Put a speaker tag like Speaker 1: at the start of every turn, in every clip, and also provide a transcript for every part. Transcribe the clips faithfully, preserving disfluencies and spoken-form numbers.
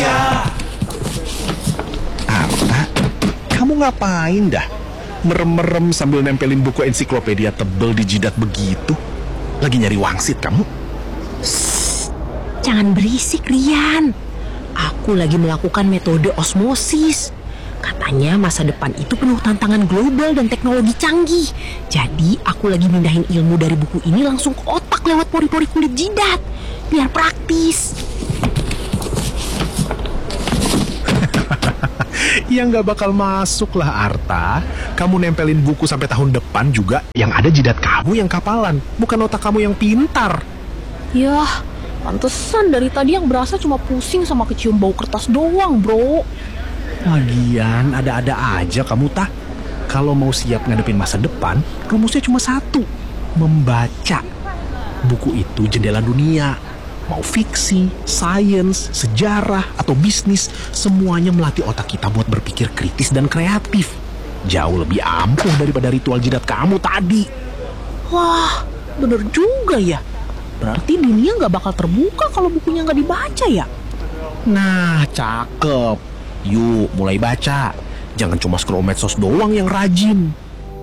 Speaker 1: Arta, kamu ngapain dah? Merem-merem sambil nempelin buku ensiklopedia tebel di jidat begitu. Lagi nyari wangsit kamu?
Speaker 2: Shh, jangan berisik, Rian. Aku lagi melakukan metode osmosis. Katanya masa depan itu penuh tantangan global dan teknologi canggih. Jadi aku lagi mindahin ilmu dari buku ini langsung ke otak lewat pori-pori kulit jidat. Biar praktis.
Speaker 1: Ya nggak bakal masuk lah, Arta. Kamu nempelin buku sampai tahun depan juga. Yang ada jidat kamu yang kapalan, bukan otak kamu yang pintar.
Speaker 3: Yah, pantesan dari tadi yang berasa cuma pusing sama kecium bau kertas doang, bro.
Speaker 1: Lagian ada-ada aja kamu, tah. Kalau mau siap ngadepin masa depan, rumusnya cuma satu: membaca. Buku itu jendela dunia. Mau fiksi, sains, sejarah, atau bisnis, semuanya melatih otak kita buat berpikir kritis dan kreatif. Jauh lebih ampuh daripada ritual jidat kamu tadi.
Speaker 3: Wah, bener juga ya. Berarti dunia nggak bakal terbuka kalau bukunya nggak dibaca ya?
Speaker 1: Nah, cakep. Yuk, mulai baca. Jangan cuma scroll medsos doang yang rajin.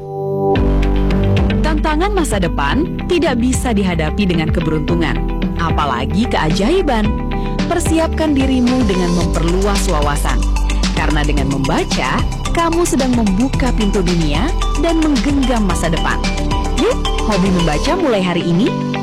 Speaker 4: Tantangan masa depan tidak bisa dihadapi dengan keberuntungan, apalagi keajaiban. Persiapkan dirimu dengan memperluas wawasan. Karena dengan membaca, kamu sedang membuka pintu dunia dan menggenggam masa depan. Yuk, hobi membaca mulai hari ini.